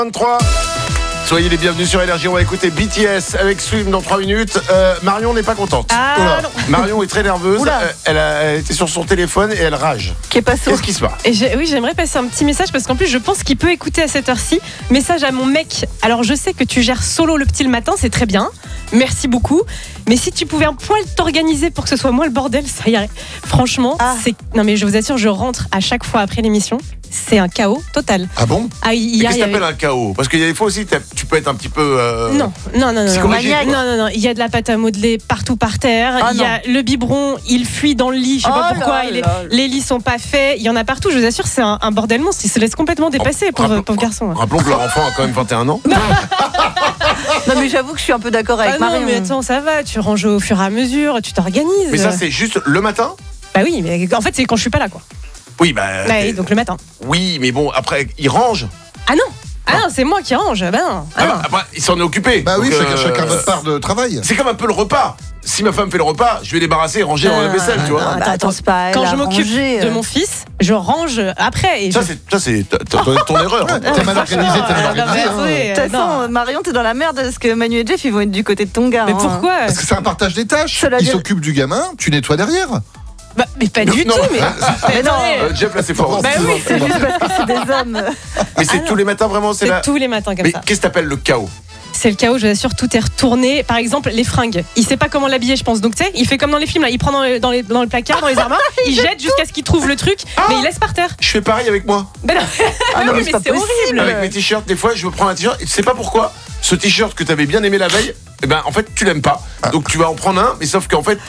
23. Soyez les bienvenus sur Énergie, on va écouter BTS avec Swim dans 3 minutes. Marion n'est pas contente. Ah non. Marion est très nerveuse, elle était sur son téléphone et elle rage. Qu'est-ce qui se passe? Oui, j'aimerais passer un petit message parce qu'en plus je pense qu'il peut écouter à cette heure-ci. Message à mon mec. Alors je sais que tu gères solo le petit le matin, c'est très bien. Merci beaucoup. Mais si tu pouvais un poil t'organiser pour que ce soit moi le bordel, ça irait. Franchement, non mais je vous assure, je rentre à chaque fois après l'émission. C'est un chaos total. Ah bon? Qu'est-ce que t'appelles un chaos? Parce qu'il y a des fois aussi, tu peux être un petit peu... Non. Psychologique, non. Il y a de la pâte à modeler partout par terre. Il y a le biberon, il fuit dans le lit. Je sais pas pourquoi. Les lits sont pas faits. Il y en a partout. Je vous assure, c'est un bordel monstre. Il se laisse complètement dépasser, pauvre garçon. Rappelons que leur enfant a quand même 21 ans. Non mais j'avoue que je suis un peu d'accord avec Marion. Non mais attends, ça va. Tu ranges au fur et à mesure. Tu t'organises. Mais ça, c'est juste le matin? Bah oui, mais en fait, c'est quand je suis pas là, quoi. Oui, donc le matin. Oui, mais bon, après, il range. Ah non, c'est moi qui range. Non. Après, il s'en est occupé. Bah oui, chacun votre part de travail. C'est comme un peu le repas. Si ma femme fait le repas, je vais débarrasser et ranger dans la vaisselle, tu vois. Attends, c'est pas elle. Quand je m'occupe de mon fils, je range après. Et ça, c'est ton erreur. T'es mal organisé, De toute façon, Marion, t'es dans la merde parce que Manu et Jeff, ils vont être du côté de ton gars. Mais pourquoi? Parce que c'est un partage des tâches. Il s'occupe du gamin, tu nettoies derrière. Mais pas du tout, mais non. Jeff, là, c'est fort. Bah oui, c'est juste parce que c'est des hommes. Mais c'est tous les matins, vraiment, c'est tous les matins comme ça. Mais qu'est-ce que t'appelles le chaos? C'est le chaos, je vous assure, tout est retourné. Par exemple, les fringues. Il sait pas comment l'habiller, je pense. Donc, tu sais, il fait comme dans les films, là. Il prend dans le placard, dans les armoires, il jette jusqu'à ce qu'il trouve le truc, mais il laisse par terre. Je fais pareil avec moi. Mais non, mais c'est horrible. Avec mes t-shirts, des fois, je veux prendre un t-shirt et tu sais pas pourquoi. Ce t-shirt que t'avais bien aimé la veille, en fait, tu l'aimes pas. Donc, tu vas en prendre un, mais sauf qu'en fait,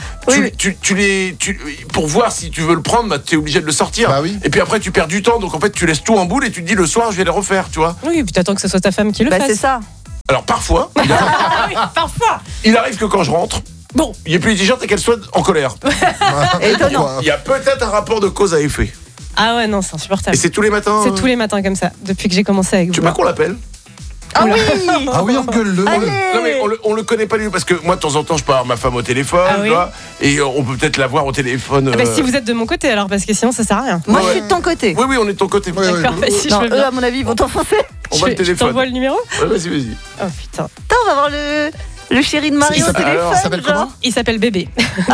pour voir si tu veux le prendre, t'es obligé de le sortir. Bah oui. Et puis après, tu perds du temps. Donc, en fait, tu laisses tout en boule et tu te dis le soir, je vais les refaire, tu vois. Oui, et puis t'attends que ce soit ta femme qui le fasse. C'est ça. Alors, parfois, parfois, il arrive que quand je rentre, il n'y ait plus les t-shirts et qu'elle soit en colère. Étonnant. Il y a peut-être un rapport de cause à effet. Ah ouais, non, c'est insupportable. Et c'est tous les matins? C'est tous les matins comme ça, depuis que j'ai commencé avec vous. Tu veux pas qu'on l'appelle? Ah oui. Ah oui, engueule-le. Non mais on le connaît pas lui parce que moi de temps en temps je peux avoir ma femme au téléphone, tu vois, et on peut peut-être la voir au téléphone. Si vous êtes de mon côté alors, parce que sinon ça sert à rien. Moi je suis de ton côté. Oui, on est de ton côté. D'accord, si non, je veux bien. eux à mon avis ils vont t'enfoncer. On va le téléphone. Je t'envoie le numéro? Ouais, vas-y. Oh putain. Attends, on va voir le chéri de Marion au téléphone. Il s'appelle comment? Il s'appelle Bébé.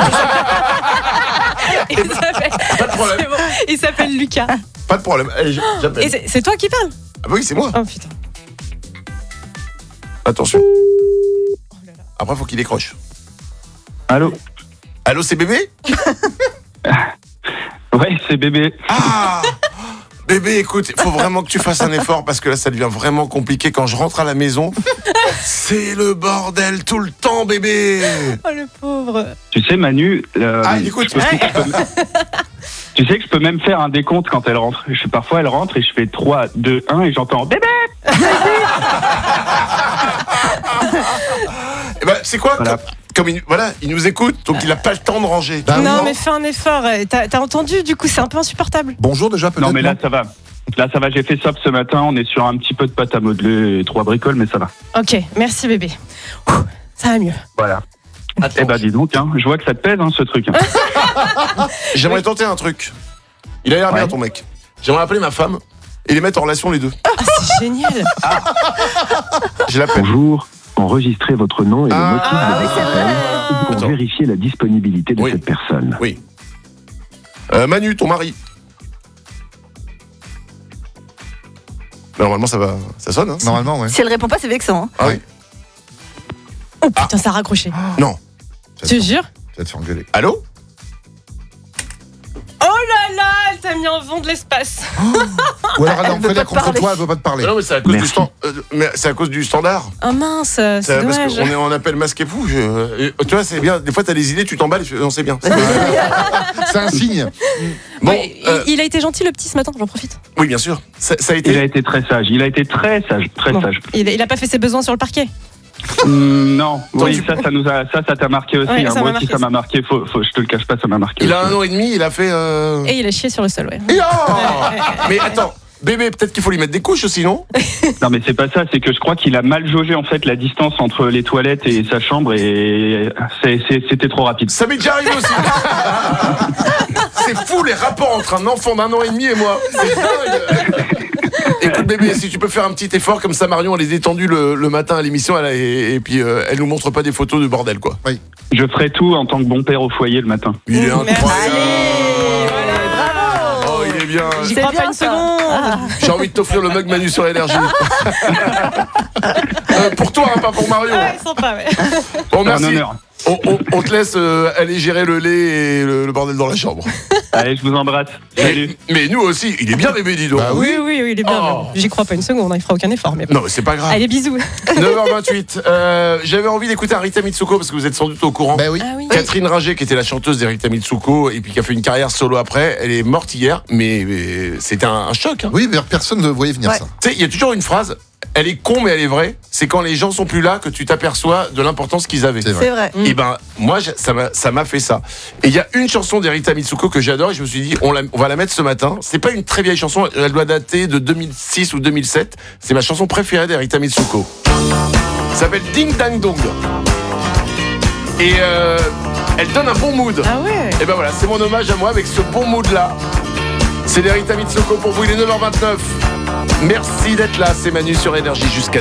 Pas de problème. Bon. Il s'appelle Lucas. Pas de problème. Allez, j'appelle. Et c'est toi qui parles? Ah bah oui, c'est moi. Oh putain. Attention. Après, faut qu'il décroche. Allô, c'est Bébé? Ouais, c'est Bébé. Ah Bébé, écoute, il faut vraiment que tu fasses un effort parce que là, ça devient vraiment compliqué. Quand je rentre à la maison, c'est le bordel tout le temps, bébé. Oh, le pauvre. Tu sais, Manu... écoute. Tu sais que je peux même faire un décompte quand elle rentre. Parfois, elle rentre et je fais 3, 2, 1 et j'entends « Bébé !» C'est quoi voilà. Comme il nous écoute, donc il a pas le temps de ranger. Non, mais fais un effort. T'as entendu, du coup, c'est un peu insupportable. Bonjour déjà, peut-être. Non, mais là, ça va. Là, ça va, j'ai fait ça ce matin. On est sur un petit peu de pâte à modeler et 3 bricoles, mais ça va. Ok, merci bébé. Ça va mieux. Voilà. Attends. Dis donc, je vois que ça te pèse, ce truc. J'aimerais tenter un truc. Il a l'air bien, ton mec. J'aimerais appeler ma femme et les mettre en relation les deux. Ah, c'est génial. Je l'appelle. Bonjour, enregistrez votre nom et le motif de votre appel pour Attends. vérifier la disponibilité de cette personne. Oui. Manu, ton mari. Normalement, ça sonne. Hein. Normalement, ouais. Si elle répond pas, c'est vexant. Hein. Ah oui. Oh putain, ça a raccroché. Non. Tu te jures? Tu vas te faire engueuler. Allô? Oh là là, elle t'a mis en vent de l'espace. Ou alors elle est en Elle veut colère pas te contre parler. toi, elle veut pas te parler. Non, mais c'est à cause c'est à cause du standard. Oh mince, c'est Parce dommage. qu'on appelle masque et fou. Tu vois, c'est bien. Des fois, t'as des idées, tu t'emballes. Non, c'est bien. C'est un signe. Bon, Ouais, il a été gentil le petit ce matin, j'en profite. oui, bien sûr. Ça a Il a été. été très sage. Très Bon. sage. Il a pas fait ses besoins sur le parquet. Non, oui, tu- ça t'a marqué aussi. Ouais, ça Moi m'a aussi, ça m'a marqué. Je te le cache pas, ça m'a marqué. Il a aussi. 1 an et demi. Il a fait. Et il a chié sur le sol, ouais. Et mais attends, bébé, peut-être qu'il faut lui mettre des couches aussi, non? Non, mais c'est pas ça. C'est que je crois qu'il a mal jaugé en fait la distance entre les toilettes et sa chambre et c'était trop rapide. Ça m'est déjà arrivé aussi. C'est fou les rapports entre un enfant d'1 an et demi et moi. C'est dingue. Écoute bébé, si tu peux faire un petit effort comme ça, Marion, elle est détendue le matin à l'émission, et puis elle nous montre pas des photos de bordel, quoi. Oui. Je ferai tout en tant que bon père au foyer le matin. Il est incroyable. Bravo. Oh, il est bien. J'y C'est crois bien, pas une ça. seconde. J'ai envie de t'offrir le mug Manu sur Énergie. Pour toi, hein, pas pour Mario. Ouais, sympa, ouais. Bon, C'est un merci. honneur. On te laisse aller gérer le lait et le bordel dans la chambre. Allez, je vous embrasse. Salut. Mais nous aussi, il est bien bébé, dis donc. Bah Oui, il est bien. Oh. J'y crois pas une seconde, il fera aucun effort. Mais bon. Non, mais c'est pas grave. Allez, bisous. 9h28. J'avais envie d'écouter Rita Mitsuko parce que vous êtes sans doute au courant. Ben oui. Ah oui. Catherine Ringer, qui était la chanteuse d'Rita Mitsuko et puis qui a fait une carrière solo après, elle est morte hier, mais c'était un choc. Hein. Oui, mais personne ne voyait venir Ouais. ça. Tu sais, il y a toujours une phrase, elle est con mais elle est vraie, c'est quand les gens sont plus là que tu t'aperçois de l'importance qu'ils avaient. C'est vrai. C'est vrai. Et ben moi ça m'a fait ça. Et il y a une chanson d'Rita Mitsuko que j'adore et je me suis dit on va la mettre ce matin. C'est pas une très vieille chanson, elle doit dater de 2006 ou 2007. C'est ma chanson préférée d'Rita Mitsuko. Ça s'appelle Ding Dang Dong. Et elle donne un bon mood. Ah ouais. Et ben voilà, c'est mon hommage à moi avec ce bon mood là. C'est d'Rita Mitsuko pour vous, il est 9h29. Merci d'être là, c'est Manu sur Énergie jusqu'à